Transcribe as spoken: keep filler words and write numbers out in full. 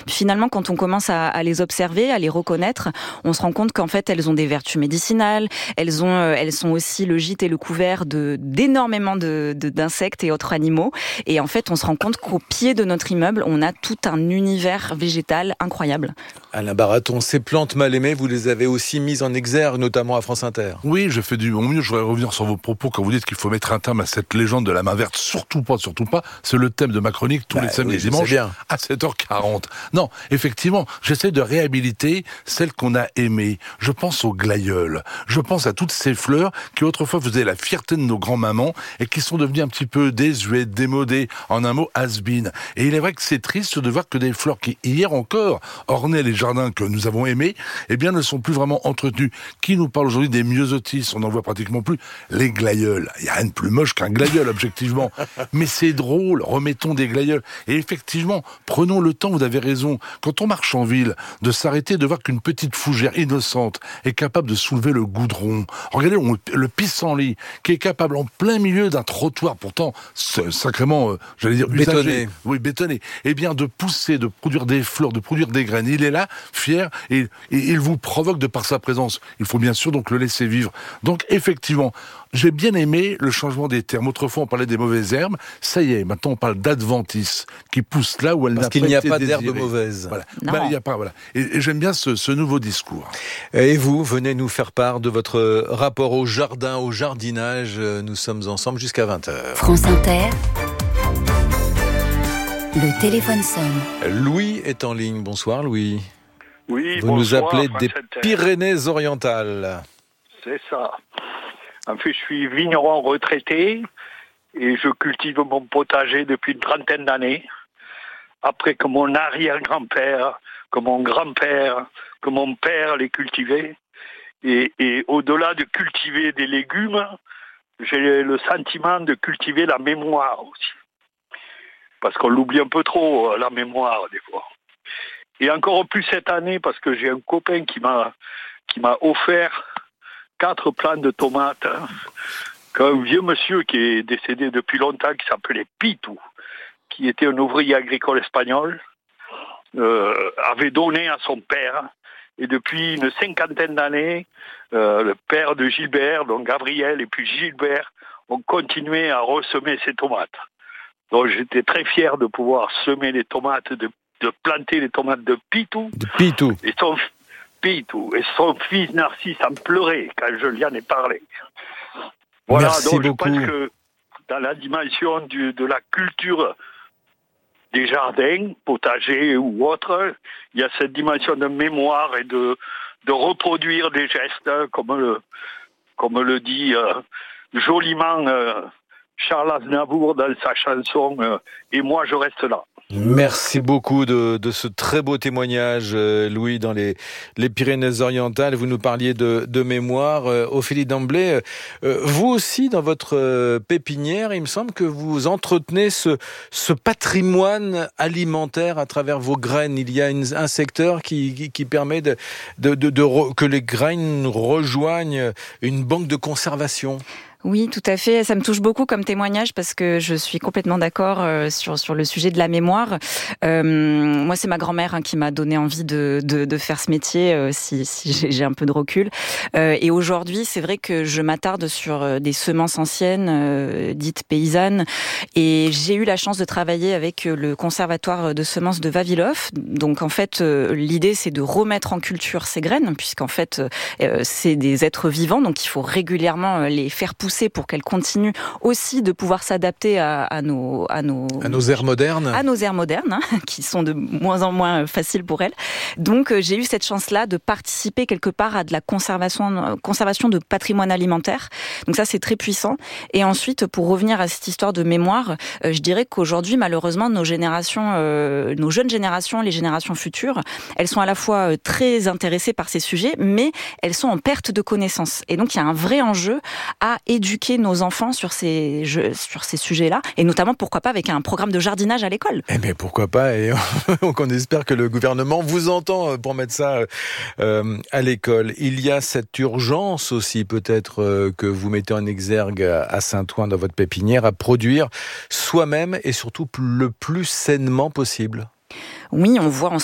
finalement, quand on commence à, à les observer, à les reconnaître, on se rend compte qu'en fait, elles ont des vertus médicinales. Elles ont, euh, elles sont aussi le gîte et le couvert de d'énormément de, de d'insectes et autres animaux. Et en fait, on se rend compte qu'au pied de notre immeuble, on a tout un univers végétal incroyable. Alain Baraton, ces plantes mal aimées, vous les avez aussi mises en exergue, notamment à France Inter. Oui, je fais du bon mieux. Je voudrais revenir sur vos propos quand vous dites qu'il faut mettre un terme à cette légende de la main verte. Surtout pas, surtout pas. C'est le thème de ma chronique tous bah, les samedis oui, et dimanches à sept heures quarante. Non, effectivement, j'essaie de réhabiliter celles qu'on a aimées. Je pense aux glaïeuls. Je pense à toutes ces fleurs qui autrefois faisaient la fierté de nos grands-mamans et qui sont devenues un petit peu désuètes, démodées, en un mot has-been. Et il est vrai que c'est triste de voir que des fleurs qui, hier encore, ornaient les jardins que nous avons aimés, eh bien, ne sont plus vraiment entretenus. Qui nous parle aujourd'hui des myosotis? On n'en voit pratiquement plus. Les glaïeuls. Il n'y a rien de plus moche qu'un glaïeul, objectivement. Mais c'est drôle. Remettons des glaïeuls. Et effectivement, prenons le temps, vous avez raison, quand on marche en ville, de s'arrêter, de voir qu'une petite fougère innocente est capable de soulever le goudron. Regardez on, le pissenlit, qui est capable, en plein milieu d'un trottoir, pourtant sacrément, euh, j'allais dire, bétonné. Usagé, oui, bétonné, eh bien, de pousser, de produire des fleurs, de produire des graines. Il est là, fier, et, et il vous provoque de par sa présence. Il faut bien sûr donc le laisser vivre. Donc, effectivement, j'ai bien aimé le changement des termes. Autrefois, on parlait des mauvaises herbes. Ça y est, maintenant, on parle d'adventice, qui pousse là où elle Parce n'a pas été qu'il n'y a pas désirée. d'herbe mauvaise. Voilà. Ben, il y a pas, voilà. Et, et j'aime bien ce, ce nouveau discours. Et vous, venez nous faire part de votre rapport au jardin, au jardinage. Nous sommes ensemble jusqu'à vingt heures. France Inter. Le téléphone sonne. Louis est en ligne. Bonsoir, Louis. Oui, vous bonsoir, nous appelez des Inter. Pyrénées-Orientales. C'est ça. En fait, je suis vigneron retraité et je cultive mon potager depuis une trentaine d'années. Après que mon arrière-grand-père, que mon grand-père, que mon père les cultivait. Et, et au-delà de cultiver des légumes, j'ai le sentiment de cultiver la mémoire aussi. Parce qu'on l'oublie un peu trop, la mémoire, des fois. Et encore plus cette année, parce que j'ai un copain qui m'a, qui m'a offert quatre plants de tomates, hein, qu'un vieux monsieur qui est décédé depuis longtemps, qui s'appelait Pitou, qui était un ouvrier agricole espagnol, euh, avait donné à son père. Et depuis une cinquantaine d'années, euh, le père de Gilbert, donc Gabriel et puis Gilbert, ont continué à ressemer ces tomates. Donc j'étais très fier de pouvoir semer les tomates, de, de planter les tomates de Pitou. De Pitou. Et son, Pitou. Et son fils Narcisse en pleurait quand je lui en ai parlé. Voilà, Merci donc beaucoup. je pense que dans la dimension du, de la culture des jardins, potagers ou autres, il y a cette dimension de mémoire et de, de reproduire des gestes, comme le, comme le dit euh, joliment euh, Charles Aznavour dans sa chanson euh, « Et moi je reste là ». Merci beaucoup de, de ce très beau témoignage, euh, Louis, dans les, les Pyrénées-Orientales. Vous nous parliez de, de mémoire. Euh, Ophélie Damblay, euh, vous aussi, dans votre euh, pépinière, il me semble que vous entretenez ce, ce patrimoine alimentaire à travers vos graines. Il y a une, un secteur qui, qui, qui permet de, de, de, de re, que les graines rejoignent une banque de conservation. Oui, tout à fait. Ça me touche beaucoup comme témoignage parce que je suis complètement d'accord euh, sur sur le sujet de la mémoire. Euh, moi, c'est ma grand-mère hein, qui m'a donné envie de de, de faire ce métier, euh, si, si j'ai, j'ai un peu de recul. Euh, et aujourd'hui, c'est vrai que je m'attarde sur des semences anciennes, euh, dites paysannes. Et j'ai eu la chance de travailler avec le conservatoire de semences de Vavilov. Donc, en fait, euh, l'idée, c'est de remettre en culture ces graines, puisqu'en fait, euh, c'est des êtres vivants. Donc, il faut régulièrement les faire pousser pour qu'elles continuent aussi de pouvoir s'adapter à, à nos à nos à nos aires modernes, à nos aires modernes, hein, qui sont de moins en moins faciles pour elles. Donc euh, j'ai eu cette chance-là de participer quelque part à de la conservation conservation de patrimoine alimentaire. Donc ça c'est très puissant. Et ensuite pour revenir à cette histoire de mémoire, euh, je dirais qu'aujourd'hui malheureusement nos générations, euh, nos jeunes générations, les générations futures, elles sont à la fois très intéressées par ces sujets, mais elles sont en perte de connaissances. Et donc il y a un vrai enjeu à éduquer nos enfants sur ces jeux, sur ces sujets-là, et notamment pourquoi pas avec un programme de jardinage à l'école. Eh bien pourquoi pas, et on, on espère que le gouvernement vous entend pour mettre ça euh, à l'école. Il y a cette urgence aussi peut-être euh, que vous mettez en exergue à Saint-Ouen dans votre pépinière à produire soi-même et surtout le plus sainement possible. Oui, on voit en ce